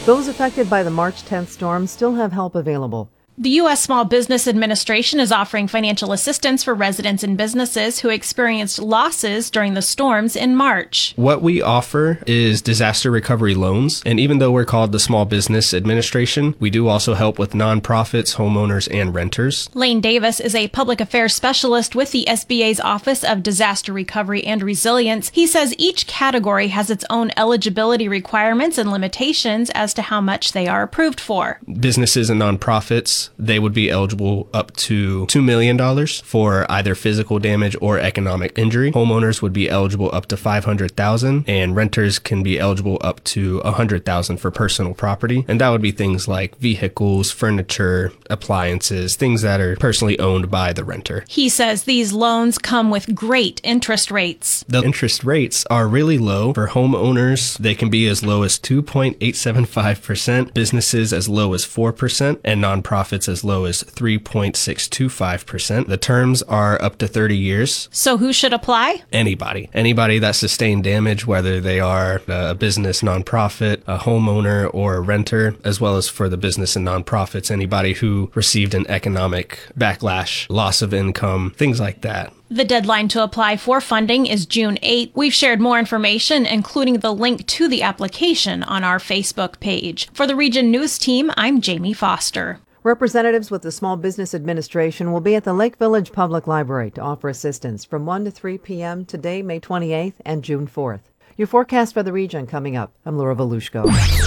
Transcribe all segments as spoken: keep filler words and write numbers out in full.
Those affected by the March tenth storm still have help available. The U S Small Business Administration is offering financial assistance for residents and businesses who experienced losses during the storms in March. What we offer is disaster recovery loans, and even though we're called the Small Business Administration, we do also help with nonprofits, homeowners, and renters. Lane Davis is a public affairs specialist with the S B A's Office of Disaster Recovery and Resilience. He says each category has its own eligibility requirements and limitations as to how much they are approved for. Businesses and nonprofits, they would be eligible up to two million dollars for either physical damage or economic injury. Homeowners would be eligible up to five hundred thousand dollars, and renters can be eligible up to one hundred thousand dollars for personal property. And that would be things like vehicles, furniture, appliances, things that are personally owned by the renter. He says these loans come with great interest rates. The interest rates are really low. For homeowners, they can be as low as two point eight seven five percent, businesses as low as four percent, and nonprofits as low as three point six two five percent. The terms are up to thirty years. So who should apply? Anybody. Anybody that sustained damage, whether they are a business, nonprofit, a homeowner, or a renter, as well as for the business and nonprofits, anybody who received an economic backlash, loss of income, things like that. The deadline to apply for funding is June eighth. We've shared more information, including the link to the application, on our Facebook page. For the Region News Team, I'm Jamie Foster. Representatives with the Small Business Administration will be at the Lake Village Public Library to offer assistance from one to three p.m. today, May twenty-eighth, and June fourth. Your forecast for the region coming up. I'm Laura Volushko.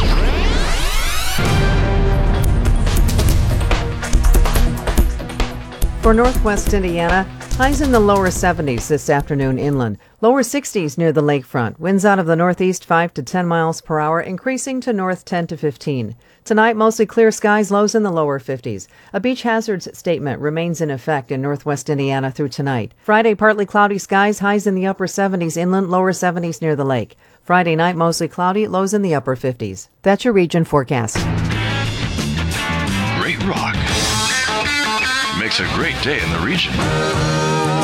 For Northwest Indiana, highs in the lower seventies this afternoon inland. Lower sixties near the lakefront. Winds out of the northeast five to ten miles per hour, increasing to north ten to fifteen. Tonight, mostly clear skies, lows in the lower fifties. A beach hazards statement remains in effect in northwest Indiana through tonight. Friday, partly cloudy skies, highs in the upper seventies inland, lower seventies near the lake. Friday night, mostly cloudy, lows in the upper fifties. That's your region forecast. Great rock makes a great day in the region.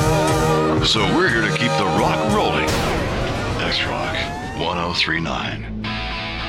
So we're here to keep the rock rolling. X-Rock one oh three point nine.